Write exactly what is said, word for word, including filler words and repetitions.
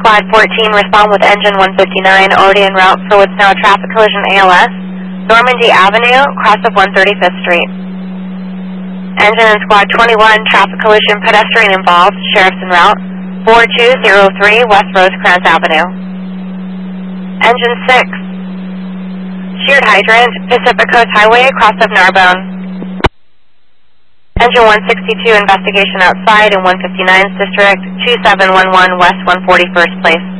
Squad fourteen, respond with engine one fifty-nine, already en route for what's now a traffic collision A L S, Normandy Avenue, cross of one thirty-fifth Street. Engine and Squad twenty-one, traffic collision, pedestrian involved, sheriff's en route, four two zero three West Rosecrans Avenue. Engine six, sheared hydrant, Pacific Coast Highway, cross of Narbonne. Engine one sixty-two, investigation outside in one fifty-ninth District, two seven one one West one forty-first Place.